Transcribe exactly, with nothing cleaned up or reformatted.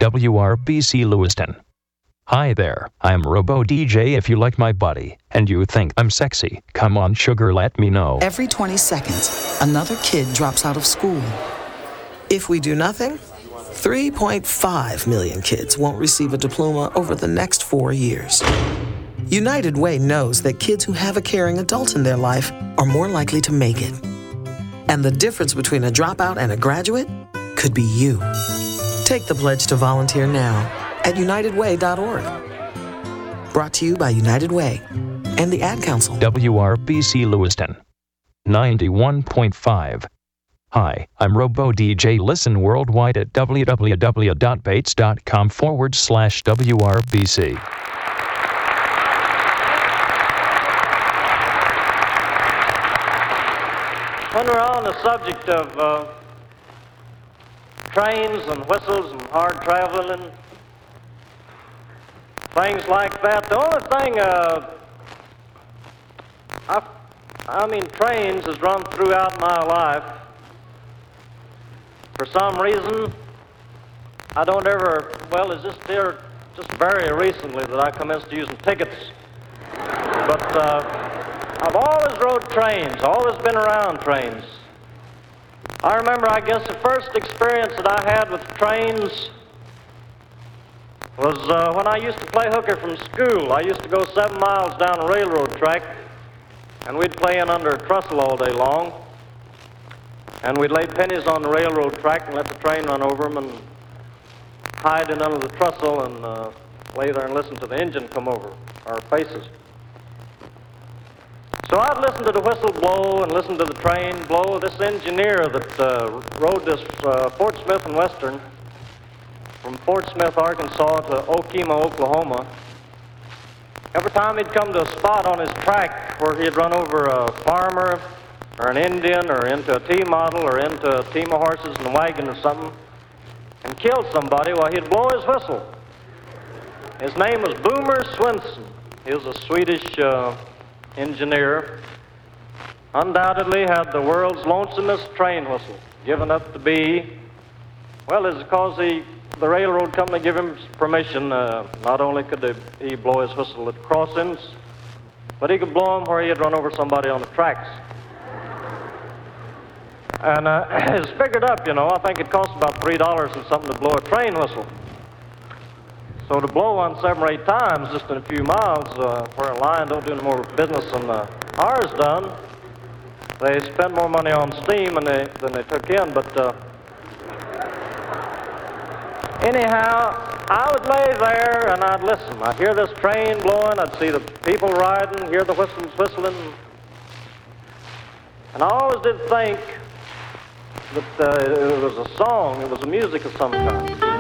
W R B C Lewiston. Hi there, I'm Robo D J. If you like my body and you think I'm sexy, come on sugar, let me know. Every twenty seconds, another kid drops out of school. If we do nothing, three point five million kids won't receive a diploma over the next four years. United Way knows that kids who have a caring adult in their life are more likely to make it. And the difference between a dropout and a graduate could be you. Take the pledge to volunteer now at united way dot org. Brought to you by United Way and the Ad Council. W R B C Lewiston, ninety-one point five. Hi, I'm Robo D J. Listen worldwide at www.bates.com forward slash WRBC. When we're on the subject of uh, trains and whistles and hard traveling and things like that, the only thing, uh, I, I mean, trains has run throughout my life. For some reason, I don't ever, well, it's just there, just very recently that I commenced using tickets. But uh, I've always rode trains, always been around trains. I remember, I guess, the first experience that I had with trains was uh, when I used to play hooker from school. I used to go seven miles down a railroad track, and we'd play in under a trestle all day long. And we'd lay pennies on the railroad track and let the train run over them and hide in under the trestle and uh, lay there and listen to the engine come over our faces. So I'd listen to the whistle blow and listen to the train blow. This engineer that uh, rode this uh, Fort Smith and Western from Fort Smith, Arkansas to Okemah, Oklahoma, every time he'd come to a spot on his track where he'd run over a farmer or an Indian or into a T-model or into a team of horses and a wagon or something and killed somebody, well, he'd blow his whistle. His name was Boomer Swenson. He was a Swedish uh, engineer, undoubtedly had the world's lonesomest train whistle, given up to be, well, it's because he, the railroad company gave him permission. Uh, not only could they, he blow his whistle at crossings, but he could blow them where he had run over somebody on the tracks. And uh, it's figured up, you know, I think it cost about three dollars and something to blow a train whistle. So to blow one seven or eight times just in a few miles, uh, where a line don't do any more business than uh, ours done, they spent more money on steam than they, than they took in. But uh, anyhow, I would lay there and I'd listen. I'd hear this train blowing, I'd see the people riding, hear the whistles whistling. And I always did think that uh, it was a song, it was a music of some kind.